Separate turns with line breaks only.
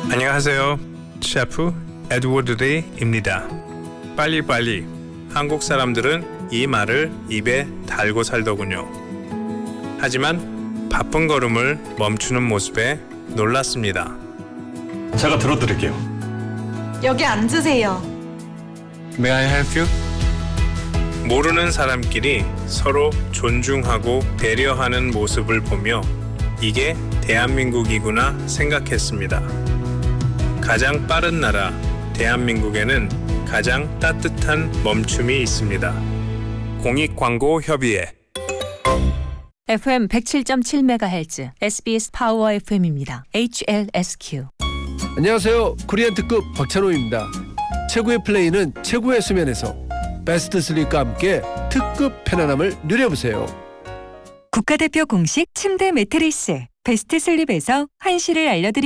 안녕하세요. 셰프 에드워드 리입니다. 빨리빨리. 한국 사람들은 이 말을 입에 달고 살더군요. 하지만 바쁜 걸음을 멈추는 모습에 놀랐습니다.
제가 들어드릴게요.
여기 앉으세요.
May I help you? 모르는 사람끼리 서로 존중하고 배려하는 모습을 보며 이게 대한민국이구나 생각했습니다. 가장 빠른 나라 대한민국에는 가장 따뜻한 멈춤이 있습니다. 공익광고협의회
FM 107.7MHz SBS 파워 FM입니다. HLSQ.
안녕하세요. 코리안 특급 박찬호입니다. 최고의 플레이는 최고의 수면에서 베스트 슬립과 함께 특급 편안함을 누려보세요.
국가대표 공식 침대 매트리스 베스트 슬립에서 환시를 알려드립니다.